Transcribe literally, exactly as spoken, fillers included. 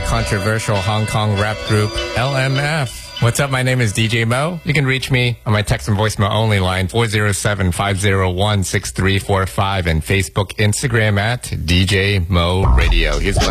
controversial Hong Kong rap group L M F. What's up? My name is D J Mo. You can reach me on my text and voicemail only line four oh seven, five oh one, six three four five and Facebook, Instagram at D J Mo Radio. Here's